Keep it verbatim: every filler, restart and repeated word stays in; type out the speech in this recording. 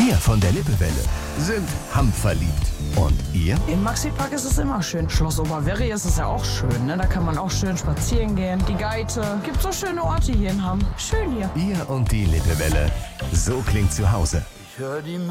Wir von der Lippewelle sind hamverliebt. Und ihr? Im Maxi-Park ist es immer schön. Schloss Oberwerri ist es ja auch schön, ne? Da kann man auch schön spazieren gehen. Die Geite. Gibt so schöne Orte hier in Hamm. Schön hier. Ihr und die Lippewelle. So klingt zu Hause. Ich hör die